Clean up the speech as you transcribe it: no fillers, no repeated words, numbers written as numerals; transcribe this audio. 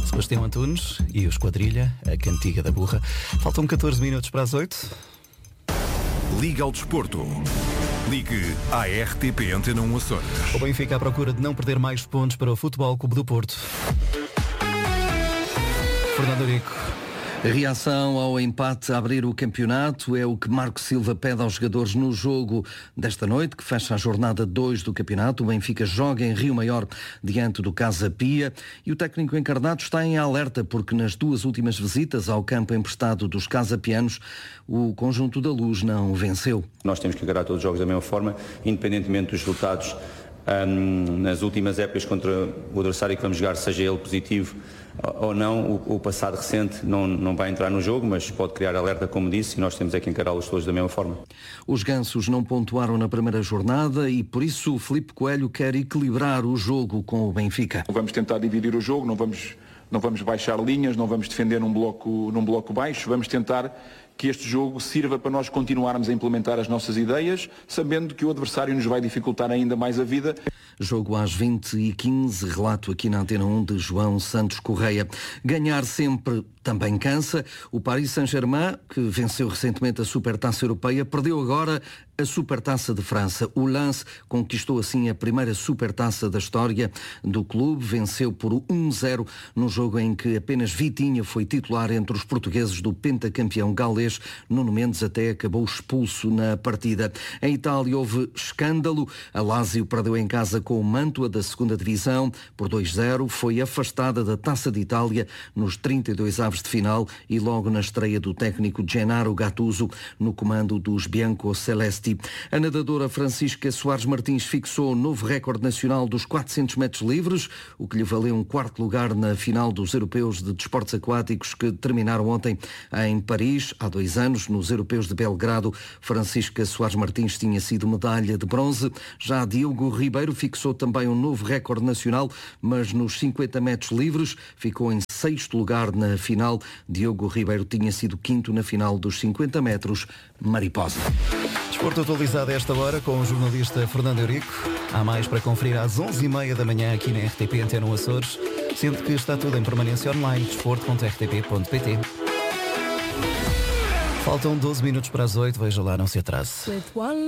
Sebastião Antunes e o Esquadrilha, a cantiga da burra. Faltam 14 minutos para as 8. Liga ao Desporto. Ligue à RTP Antena 1 Açores. O Benfica à procura de não perder mais pontos para o Futebol Clube do Porto. Fernando Rico. A reação ao empate a abrir o campeonato é o que Marco Silva pede aos jogadores no jogo desta noite, que fecha a jornada 2 do campeonato. O Benfica joga em Rio Maior diante do Casa Pia e o técnico encarnado está em alerta porque nas duas últimas visitas ao campo emprestado dos casapianos, o conjunto da Luz não venceu. Nós temos que encarar todos os jogos da mesma forma, independentemente dos resultados. Nas últimas épocas contra o adversário que vamos jogar, seja ele positivo ou não, o passado recente não vai entrar no jogo, mas pode criar alerta, como disse, e nós temos é que encará-los todos da mesma forma. Os gansos não pontuaram na primeira jornada e por isso o Filipe Coelho quer equilibrar o jogo com o Benfica. Vamos tentar dividir o jogo, não vamos baixar linhas, não vamos defender num bloco baixo, vamos tentar que este jogo sirva para nós continuarmos a implementar as nossas ideias, sabendo que o adversário nos vai dificultar ainda mais a vida. Jogo às 20h15, relato aqui na Antena 1 de João Santos Correia. Ganhar sempre também cansa. O Paris Saint-Germain, que venceu recentemente a Supertaça Europeia, perdeu agora a Supertaça de França. O Lens conquistou assim a primeira Supertaça da história do clube, venceu por 1-0 num jogo em que apenas Vitinha foi titular entre os portugueses do pentacampeão galês. Nuno Mendes até acabou expulso na partida. Em Itália houve escândalo. A Lazio perdeu em casa com o Mantua da segunda divisão por 2-0. Foi afastada da Taça de Itália nos 32 avos de final e logo na estreia do técnico Gennaro Gattuso no comando dos Bianco-Celesti. A nadadora Francisca Soares Martins fixou um novo recorde nacional dos 400 metros livres, o que lhe valeu um quarto lugar na final dos Europeus de Desportos Aquáticos que terminaram ontem em Paris. Há 2 anos, nos Europeus de Belgrado, Francisca Soares Martins tinha sido medalha de bronze. Já Diogo Ribeiro fixou também um novo recorde nacional, mas nos 50 metros livres ficou em 6º lugar na final. Diogo Ribeiro tinha sido 5º na final dos 50 metros mariposa. Desporto atualizado a esta hora com o jornalista Fernando Eurico. Há mais para conferir às 11h30 da manhã aqui na RTP Antena 1 Açores, sendo que está tudo em permanência online, desporto.rtp.pt. Faltam 12 minutos para as 8, veja lá, não se atrase.